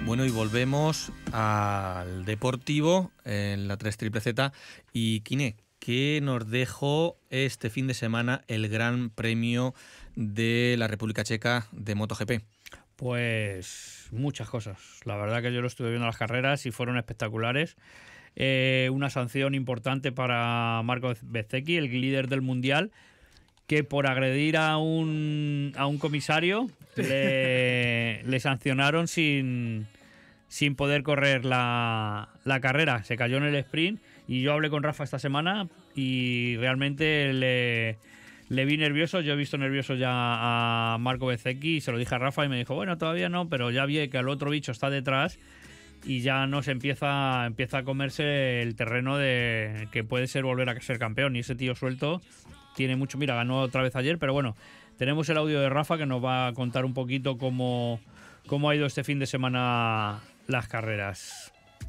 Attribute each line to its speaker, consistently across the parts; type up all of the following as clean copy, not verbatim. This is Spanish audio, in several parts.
Speaker 1: Bueno, y volvemos al deportivo en la 3 Triple Z. Y Kine, ¿qué nos dejó este fin de semana el Gran Premio de la República Checa de MotoGP?
Speaker 2: Pues muchas cosas. La verdad que yo lo estuve viendo las carreras y fueron espectaculares. Una sanción importante para Marco Bezzecchi, el líder del mundial, que por agredir a un comisario le sancionaron sin poder correr la carrera. Se cayó en el sprint y yo hablé con Rafa esta semana y realmente le vi nervioso. Yo he visto nervioso ya a Marco Bezzecchi y se lo dije a Rafa y me dijo, bueno, todavía no, pero ya vi que el otro bicho está detrás y ya nos empieza a comerse el terreno de que puede ser volver a ser campeón. Y ese tío suelto tiene mucho. Mira, ganó otra vez ayer, pero bueno, tenemos el audio de Rafa que nos va a contar un poquito cómo ha ido este fin de semana las carreras.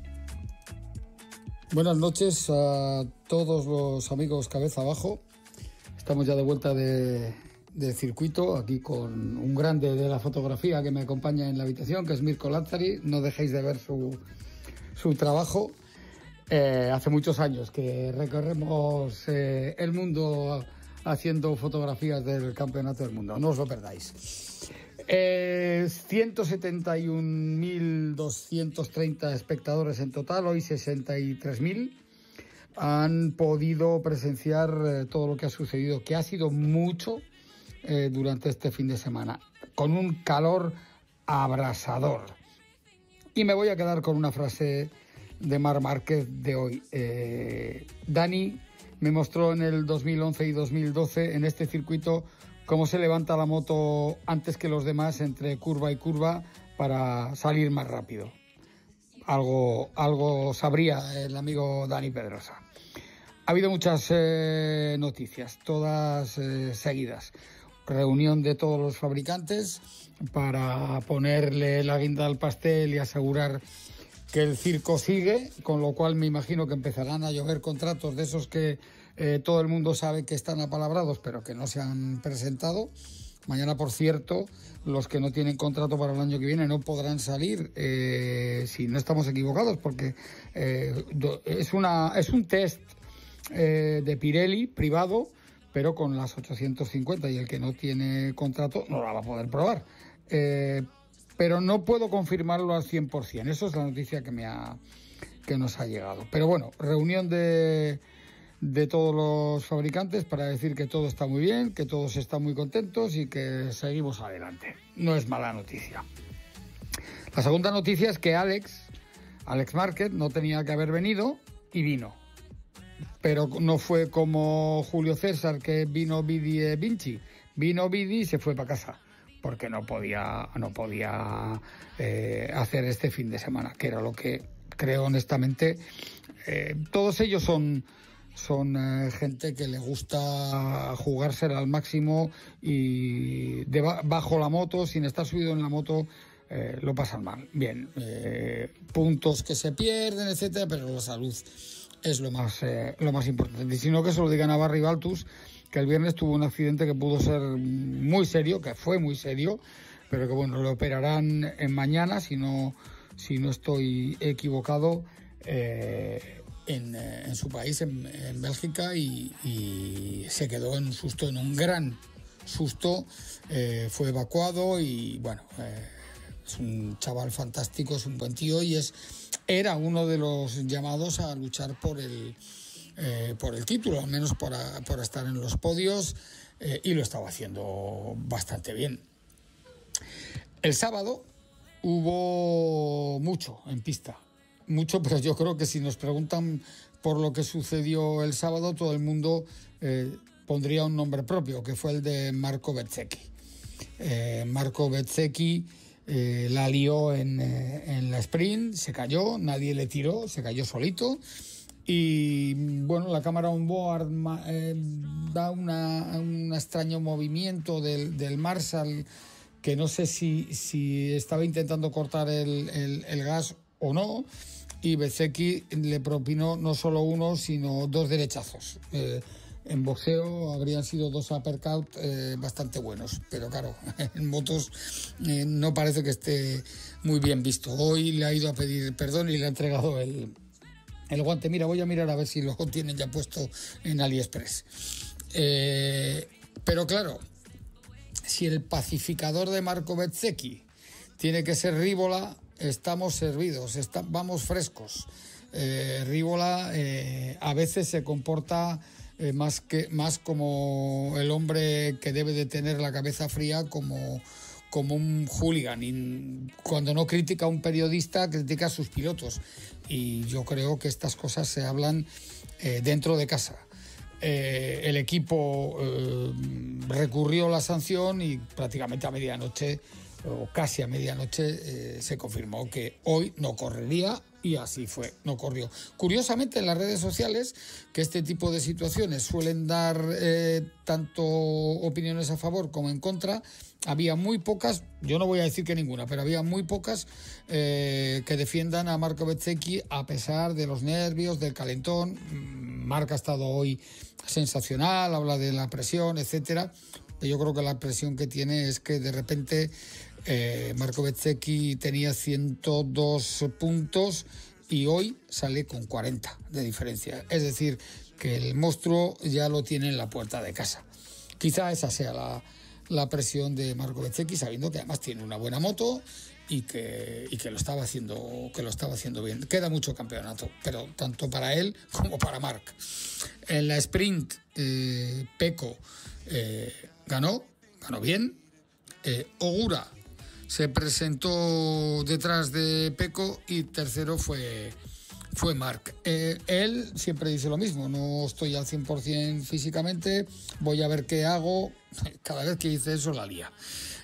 Speaker 3: Buenas noches a todos los amigos Cabeza Abajo. Estamos ya de vuelta del circuito, aquí con un grande de la fotografía que me acompaña en la habitación, que es Mirko Lazzari. No dejéis de ver su trabajo. Hace muchos años que recorremos el mundo haciendo fotografías del Campeonato del Mundo. No os lo perdáis. 171.230 espectadores en total, hoy 63.000. Han podido presenciar todo lo que ha sucedido, que ha sido mucho durante este fin de semana, con un calor abrasador. Y me voy a quedar con una frase de Marc Márquez de hoy. Dani me mostró en el 2011 y 2012 en este circuito cómo se levanta la moto antes que los demás entre curva y curva para salir más rápido. Algo sabría el amigo Dani Pedrosa. Ha habido muchas noticias, todas seguidas. Reunión de todos los fabricantes para ponerle la guinda al pastel y asegurar que el circo sigue, con lo cual me imagino que empezarán a llover contratos de esos que todo el mundo sabe que están apalabrados, pero que no se han presentado. Mañana, por cierto, los que no tienen contrato para el año que viene no podrán salir, si no estamos equivocados, porque es un test de Pirelli privado, pero con las 850, y el que no tiene contrato no la va a poder probar. Pero no puedo confirmarlo al 100%. Eso es la noticia que nos ha llegado. Pero bueno, reunión de todos los fabricantes para decir que todo está muy bien, que todos están muy contentos y que seguimos adelante. No es mala noticia. La segunda noticia es que Alex Márquez no tenía que haber venido y vino. Pero no fue como Julio César, que vino Vidi e Vinci. Vino Vidi y se fue para casa, porque no podía hacer este fin de semana, que era lo que creo honestamente. Todos ellos son gente que le gusta jugársela al máximo y bajo la moto, sin estar subido en la moto, lo pasan mal. Bien, puntos que se pierden, etcétera, pero la salud es lo más importante. Y si no, que se lo digan a Barry Baltus, que el viernes tuvo un accidente que pudo ser muy serio, que fue muy serio, pero que bueno, lo operarán en mañana, si no estoy equivocado, en su país, en Bélgica, y se quedó en un gran susto. Fue evacuado y bueno, es un chaval fantástico, es un buen tío y era uno de los llamados a luchar por el título, al menos por estar en los podios, y lo estaba haciendo bastante bien. El sábado hubo mucho en pista, pero yo creo que si nos preguntan por lo que sucedió el sábado, todo el mundo pondría un nombre propio, que fue el de Marco Bezzecchi. Marco Bezzecchi la lió en la sprint, se cayó, nadie le tiró, se cayó solito. Y bueno, la cámara on board da un extraño movimiento del Marshall, que no sé si estaba intentando cortar el gas o no, y Bezzecchi le propinó no solo uno, sino dos derechazos. En boxeo habrían sido 2 uppercut bastante buenos, pero claro, en motos no parece que esté muy bien visto. Hoy le ha ido a pedir perdón y le ha entregado el guante. Mira, voy a mirar a ver si lo tienen ya puesto en AliExpress. Pero claro, si el pacificador de Marco Bezzecchi tiene que ser Rívola, estamos servidos, vamos frescos. Rívola a veces se comporta más como el hombre que debe de tener la cabeza fría, como un hooligan, y cuando no critica a un periodista critica a sus pilotos, y yo creo que estas cosas se hablan dentro de casa. El equipo recurrió la sanción y prácticamente a medianoche o casi a medianoche se confirmó que hoy no correría, y así fue, no corrió. Curiosamente, en las redes sociales, que este tipo de situaciones suelen dar tanto opiniones a favor como en contra, había muy pocas, yo no voy a decir que ninguna, pero había muy pocas que defiendan a Marco Bezzecchi a pesar de los nervios, del calentón. Marc ha estado hoy sensacional, habla de la presión, etcétera. Yo creo que la presión que tiene es que de repente Marco Bezzecchi tenía 102 puntos y hoy sale con 40 de diferencia. Es decir, que el monstruo ya lo tiene en la puerta de casa. Quizá esa sea la presión de Marco Bezzecchi, sabiendo que además tiene una buena moto y que lo estaba haciendo bien. Queda mucho campeonato, pero tanto para él como para Marc. En la sprint, Pecco ganó bien. Ogura se presentó detrás de Pecco y tercero fue Marc. Él siempre dice lo mismo: no estoy al 100% físicamente, voy a ver qué hago. Cada vez que dice eso la lía.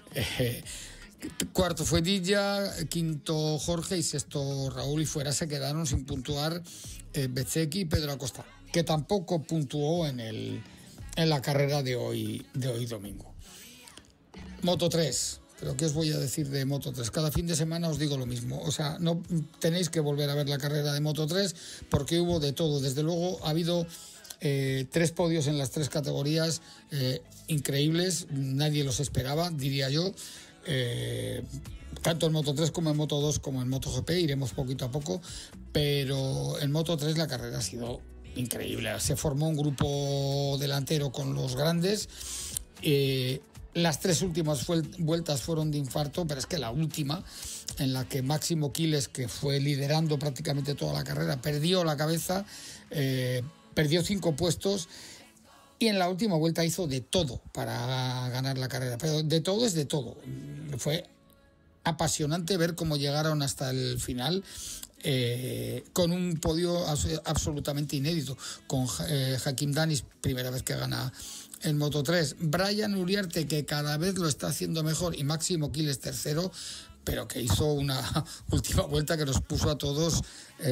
Speaker 3: Cuarto fue Dilla, quinto Jorge y sexto Raúl, y fuera se quedaron sin puntuar Bezzecchi y Pedro Acosta, que tampoco puntuó en la carrera de hoy domingo. Moto 3. Pero ¿qué os voy a decir de Moto 3? Cada fin de semana os digo lo mismo. O sea, no tenéis que volver a ver la carrera de Moto 3 porque hubo de todo. Desde luego ha habido 3 podios en las 3 categorías increíbles. Nadie los esperaba, diría yo. Tanto en Moto 3 como en Moto 2 como en MotoGP. Iremos poquito a poco. Pero en Moto 3 la carrera ha sido increíble. Se formó un grupo delantero con los grandes. Las 3 últimas vueltas fueron de infarto, pero es que la última, en la que Máximo Quiles, que fue liderando prácticamente toda la carrera, perdió la cabeza, perdió 5 puestos, y en la última vuelta hizo de todo para ganar la carrera. Pero de todo es de todo. Fue apasionante ver cómo llegaron hasta el final, con un podio absolutamente inédito, con Hakim Danis, primera vez que gana en Moto 3, Brian Uriarte, que cada vez lo está haciendo mejor, y Máximo Quiles tercero, pero que hizo una última vuelta que nos puso a todos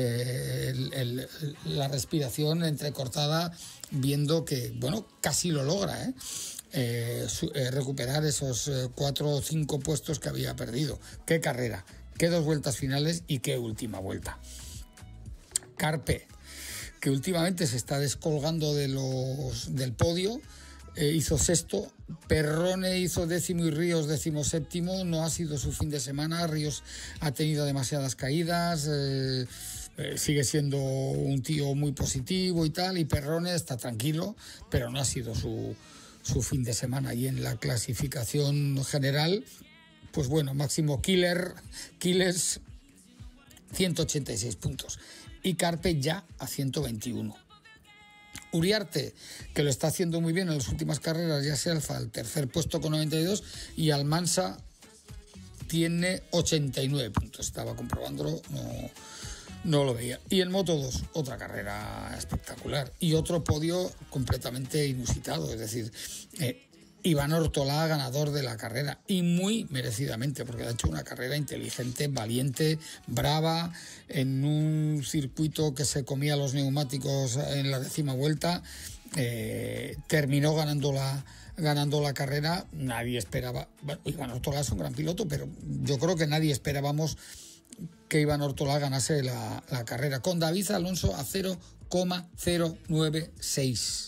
Speaker 3: la respiración entrecortada, viendo que, bueno, casi lo logra, recuperar esos 4 o 5 puestos que había perdido. Qué carrera, qué 2 vueltas finales y qué última vuelta. Carpe, que últimamente se está descolgando del podio, hizo sexto. Perrone hizo décimo y Ríos 17º. No ha sido su fin de semana. Ríos ha tenido demasiadas caídas, sigue siendo un tío muy positivo y tal, y Perrone está tranquilo, pero no ha sido su fin de semana. Y en la clasificación general, pues bueno, Máximo Quiles 186 puntos y Carpe ya a 121. Uriarte, que lo está haciendo muy bien en las últimas carreras, ya se alza al tercer puesto con 92, y Almansa tiene 89 puntos. Estaba comprobándolo, no lo veía. Y en Moto 2, otra carrera espectacular y otro podio completamente inusitado, es decir, Iván Ortolá, ganador de la carrera, y muy merecidamente, porque ha hecho una carrera inteligente, valiente, brava, en un circuito que se comía los neumáticos en la 10ª vuelta. Terminó ganando la carrera. Nadie esperaba, bueno, Iván Ortolá es un gran piloto, pero yo creo que nadie esperábamos que Iván Ortolá ganase la carrera, con David Alonso a 0,096.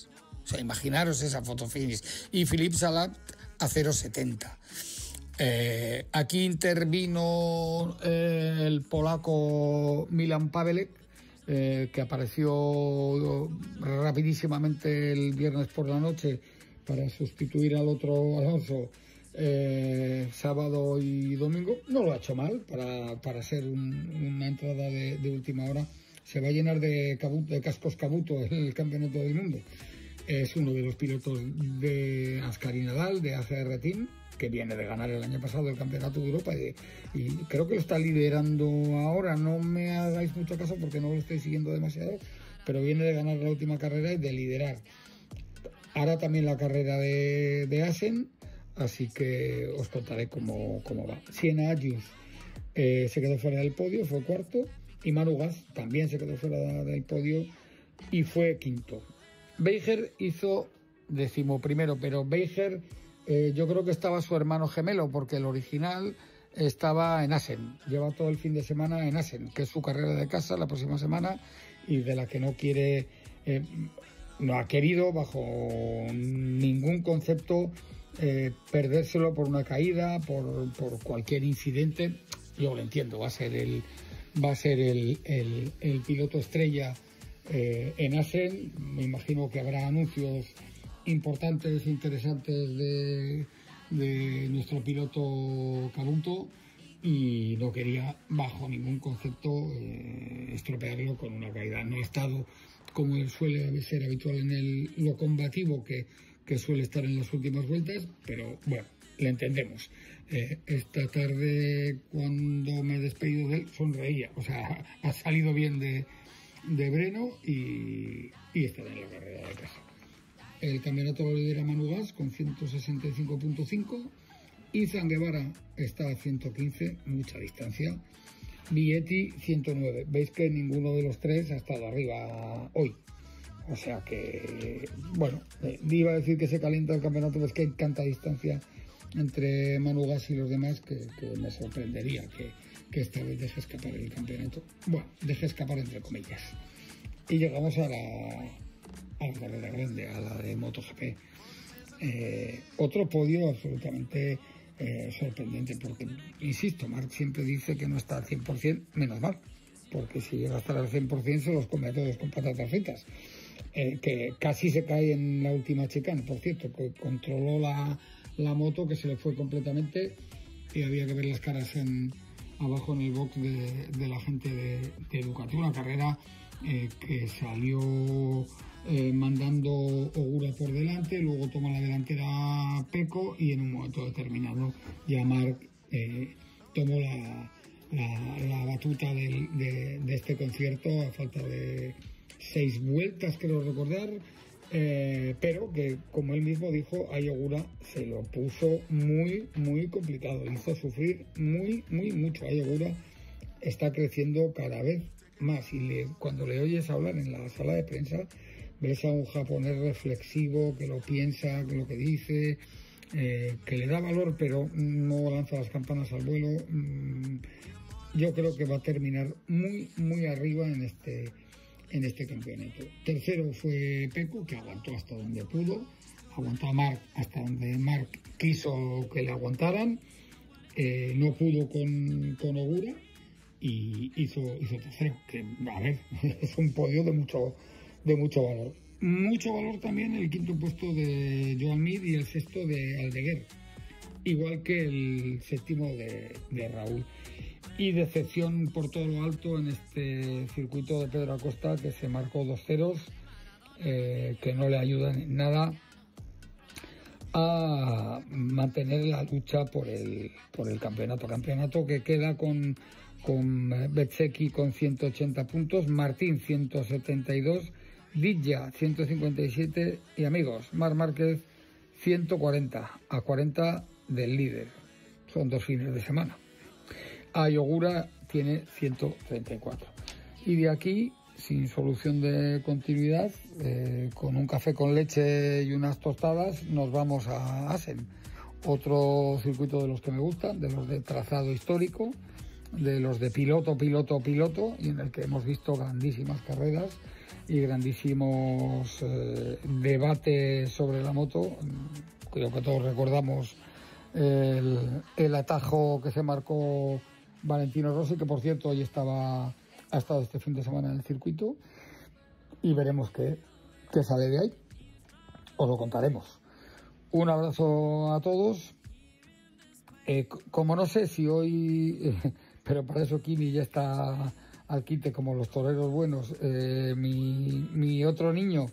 Speaker 3: O sea, imaginaros esa fotofinish. Y Philippe Salat a 0,70. Aquí intervino el polaco Milan Pavelek, que apareció rapidísimamente el viernes por la noche para sustituir al otro Alonso sábado y domingo. No lo ha hecho mal para ser una entrada de última hora. Se va a llenar de cascos Cabuto el campeonato del mundo. Es uno de los pilotos de Ascari Nadal, de ACR Team, que viene de ganar el año pasado el campeonato de Europa y creo que lo está liderando ahora. No me hagáis mucho caso porque no lo estoy siguiendo demasiado, pero viene de ganar la última carrera y de liderar. Ahora también la carrera de Assen, así que os contaré cómo va. Siena Agius se quedó fuera del podio, fue cuarto, y Manu Gas también se quedó fuera del podio y fue quinto. Beiger hizo 11º, pero Beiger yo creo que estaba su hermano gemelo, porque el original estaba en Assen, lleva todo el fin de semana en Assen, que es su carrera de casa la próxima semana y de la que no quiere, no ha querido bajo ningún concepto perdérselo por una caída, por cualquier incidente. Yo lo entiendo, va a ser el piloto estrella en Assen. Me imagino que habrá anuncios importantes, interesantes de nuestro piloto Cabuto, y no quería bajo ningún concepto estropearlo con una caída. No ha estado como suele ser habitual en lo combativo que suele estar en las últimas vueltas, pero bueno, le entendemos. Esta tarde, cuando me he despedido de él, sonreía, o sea, ha salido bien de Breno y estará en la carrera de casa. El campeonato lo lidera Manu Gas con 165.5. Izan Guevara está a 115, mucha distancia. Vietti 109. Veis que ninguno de los tres ha estado arriba hoy. O sea que, bueno, iba a decir que se calienta el campeonato, pero es que hay tanta distancia entre Manu Gas y los demás que me sorprendería que esta vez deje escapar el campeonato. Bueno, deje escapar entre comillas. Y llegamos a la carrera grande, a la de MotoGP. Otro podio absolutamente sorprendente, porque, insisto, Marc siempre dice que no está al 100%, menos mal, porque si llega a estar al 100% se los come a todos con patatas fritas. Que casi se cae en la última chicane, por cierto, que controló la moto, que se le fue completamente, y había que ver las caras abajo en el box de la gente de Ducati. Una carrera que salió mandando Ogura por delante, luego toma la delantera Pecco y en un momento determinado ya Marc tomó la batuta de este concierto a falta de 6 vueltas, creo recordar, pero que, como él mismo dijo, a Ogura se lo puso muy, muy complicado, le hizo sufrir muy, muy mucho. A Ogura está creciendo cada vez más y cuando le oyes hablar en la sala de prensa, ves a un japonés reflexivo que lo piensa, que lo que dice, que le da valor, pero no lanza las campanas al vuelo. Yo creo que va a terminar muy, muy arriba en este campeonato. Tercero fue Pecco, que aguantó hasta donde pudo, aguantó a Marc hasta donde Marc quiso que le aguantaran, no pudo con Ogura y hizo tercero, que a ver, es un podio de mucho valor. Mucho valor también el quinto puesto de Joan Mir y el sexto de Aldeguer, igual que el séptimo de Raúl. Y decepción por todo lo alto en este circuito de Pedro Acosta, que se marcó 2 ceros, que no le ayudan en nada a mantener la lucha por el campeonato que queda con Bezzecchi con 180 puntos, Martín 172, Didja 157 y, amigos, Marc Márquez 140, a 40 del líder. Son 2 fines de semana. Ogura tiene 134. Y de aquí, sin solución de continuidad, con un café con leche y unas tostadas, nos vamos a Assen. Otro circuito de los que me gustan, de los de trazado histórico, de los de piloto, y en el que hemos visto grandísimas carreras y grandísimos debates sobre la moto. Creo que todos recordamos el atajo que se marcó Valentino Rossi, que por cierto hoy ha estado este fin de semana en el circuito, y veremos qué sale de ahí. Os lo contaremos. Un abrazo a todos. Como no sé si hoy, pero para eso Kimi ya está al quite como los toreros buenos, mi otro niño,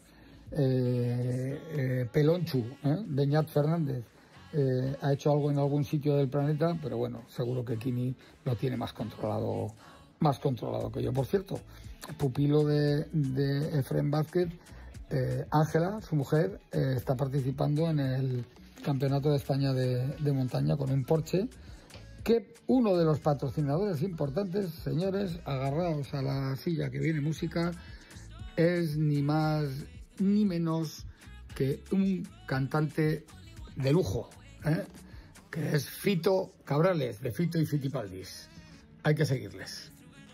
Speaker 3: Pelonchu, Beñat Fernández, ha hecho algo en algún sitio del planeta, pero bueno, seguro que Kimi lo tiene más controlado que yo. Por cierto, pupilo de Efrén Vázquez, Ángela, su mujer, está participando en el Campeonato de España de montaña con un Porsche, que uno de los patrocinadores importantes, señores, agarraos a la silla que viene música, es ni más ni menos que un cantante de lujo, que es Fito Cabrales, de Fito y Fitipaldis. Hay que seguirles.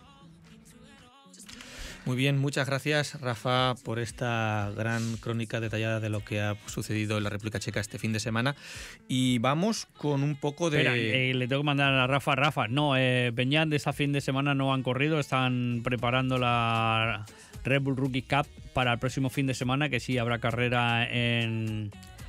Speaker 1: Muy bien, muchas gracias, Rafa, por esta gran crónica detallada de lo que ha sucedido en la República Checa este fin de semana. Y vamos con un poco de...
Speaker 2: Espera, le tengo que mandar a Rafa. No, Beñat de ese fin de semana no han corrido, están preparando la Red Bull Rookie Cup para el próximo fin de semana, que sí habrá carrera en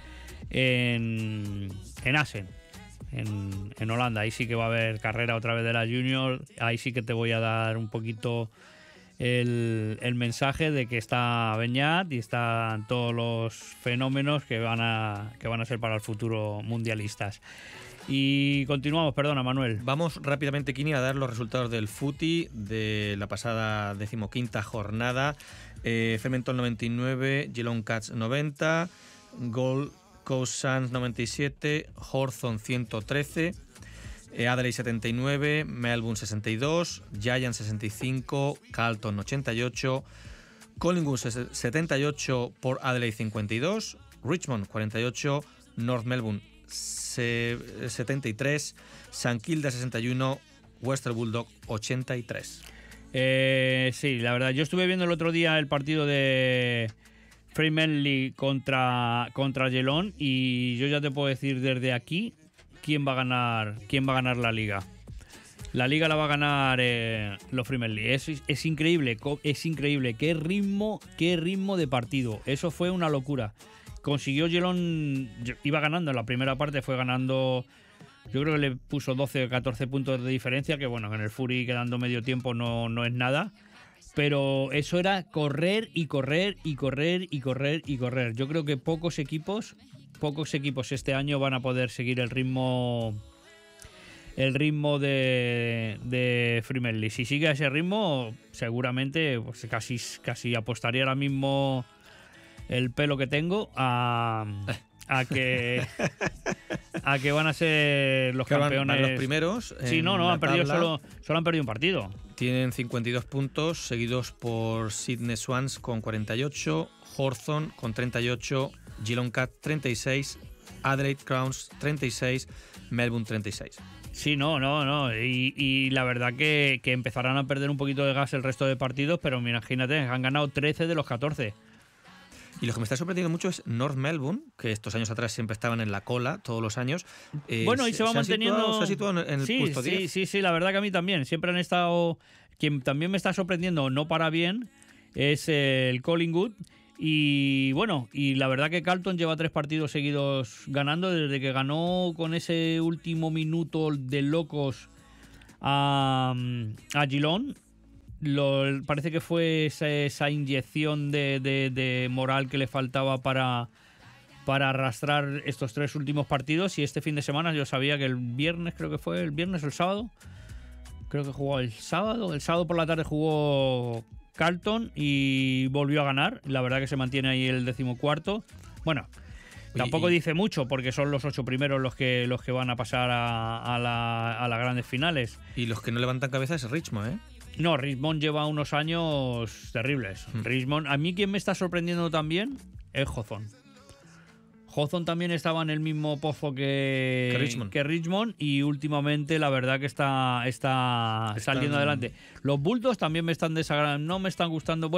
Speaker 2: Assen, en Holanda. Ahí sí que va a haber carrera otra vez de la Junior. Ahí sí que te voy a dar un poquito el mensaje de que está Beñat y están todos los fenómenos que van a ser para el futuro mundialistas. Y continuamos, perdona, Manuel.
Speaker 1: Vamos rápidamente, Kini, a dar los resultados del footy de la pasada 15ª jornada. Fermenton 99, Geelong Cats 90, Gold Coast Suns 97, Hawthorn 113, Adelaide 79, Melbourne 62, Giants 65, Carlton 88, Collingwood 78 por Adelaide 52, Richmond 48, North Melbourne 73, St Kilda 61, Western Bulldog 83.
Speaker 2: Sí, la verdad, yo estuve viendo el otro día el partido de Fremantle contra Geelong y yo ya te puedo decir desde aquí quién va a ganar la liga. La liga la va a ganar los Fremantle. Es increíble, qué ritmo de partido. Eso fue una locura. Consiguió Geelong, iba ganando en la primera parte, fue ganando, yo creo que le puso 12 o 14 puntos de diferencia, que bueno, en el Fury quedando medio tiempo no es nada. Pero eso era correr y correr y correr y correr y correr. Yo creo que pocos equipos este año van a poder seguir el ritmo de Fremantle. Si sigue a ese ritmo, seguramente pues casi apostaría ahora mismo el pelo que tengo a que van a ser los campeones.
Speaker 1: Van los primeros.
Speaker 2: Sí, no han perdido solo han perdido un partido.
Speaker 1: Tienen 52 puntos, seguidos por Sydney Swans con 48, Hawthorn con 38, Geelong Cat 36, Adelaide Crowns 36, Melbourne 36.
Speaker 2: Sí, no. Y la verdad que empezarán a perder un poquito de gas el resto de partidos, pero imagínate, han ganado 13 de los 14.
Speaker 1: Y lo que me está sorprendiendo mucho es North Melbourne, que estos años atrás siempre estaban en la cola, todos los años.
Speaker 2: Bueno, y se va manteniendo.
Speaker 1: Se ha situado en el puesto 10.
Speaker 2: Sí, la verdad que a mí también. Siempre han estado. Quien también me está sorprendiendo, no para bien, es el Collingwood. Y bueno, y la verdad que Carlton lleva 3 partidos seguidos ganando, desde que ganó con ese último minuto de locos a Geelong. Parece que fue esa inyección de moral que le faltaba para arrastrar estos 3 últimos partidos. Y este fin de semana yo sabía que el viernes o el sábado, creo que jugó el sábado por la tarde jugó Carlton y volvió a ganar. La verdad que se mantiene ahí el 14º. Bueno, tampoco dice mucho porque son los 8 primeros los que van a pasar a las grandes finales.
Speaker 1: Y los que no levantan cabeza es Richmond, ¿eh?
Speaker 2: No, Richmond lleva unos años terribles. Richmond, a mí quien me está sorprendiendo también es Hawthorn. Hawthorn también estaba en el mismo pozo que Richmond, y últimamente la verdad que está saliendo adelante. Los Bulldogs también me están desagradando, no me están gustando,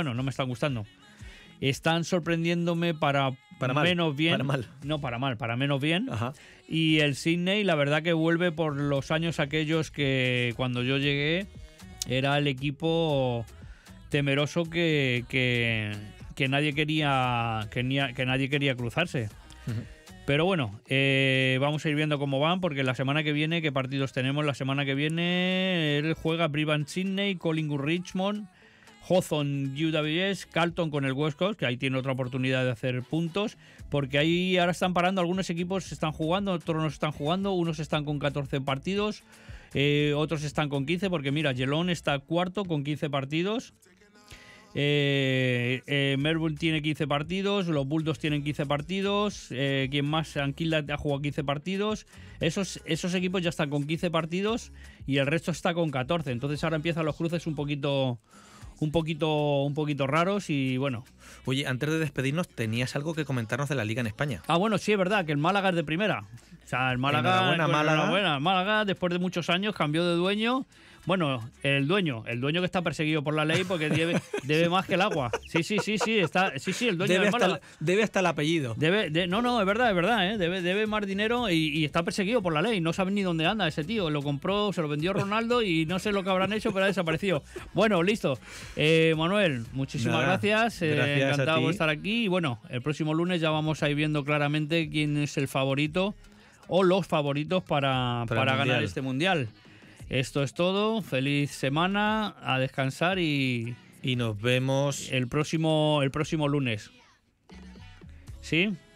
Speaker 2: están sorprendiéndome para menos bien.
Speaker 1: Para mal.
Speaker 2: No, para menos bien.
Speaker 1: Ajá.
Speaker 2: Y el Sydney, la verdad que vuelve por los años aquellos que cuando yo llegué era el equipo temeroso que nadie quería cruzarse. Uh-huh. Pero bueno, vamos a ir viendo cómo van, porque la semana que viene, ¿qué partidos tenemos? La semana que viene él juega Brisbane Sydney, Collingwood Richmond, Hawthorn UWS, Carlton con el West Coast, que ahí tiene otra oportunidad de hacer puntos, porque ahí ahora están parando, algunos equipos están jugando, otros no están jugando, unos están con 14 partidos, otros están con 15, porque mira, Geelong está cuarto con 15 partidos, Melbourne tiene 15 partidos, los Bulldogs tienen 15 partidos, quien más, Anquila ha jugado 15 partidos, esos equipos ya están con 15 partidos y el resto está con 14, entonces ahora empiezan los cruces un poquito raros y bueno.
Speaker 1: Oye, antes de despedirnos, ¿tenías algo que comentarnos de la Liga en España?
Speaker 2: Ah, bueno, sí, es verdad, que el Málaga es de primera. O sea, el Málaga, Málaga, después de muchos años, cambió de dueño. Bueno, el dueño que está perseguido por la ley porque debe más que el agua. Sí, el dueño del Málaga.
Speaker 1: Debe hasta el apellido.
Speaker 2: No, es verdad, debe más dinero y está perseguido por la ley. No saben ni dónde anda ese tío. Lo compró, se lo vendió Ronaldo y no sé lo que habrán hecho, pero ha desaparecido. Bueno, listo. Manuel, muchísimas gracias. Encantado por estar aquí. Y bueno, el próximo lunes ya vamos a ir viendo claramente quién es el favorito o los favoritos para ganar este mundial. Esto es todo. Feliz semana, a descansar y
Speaker 1: nos vemos
Speaker 2: el próximo lunes. ¿Sí?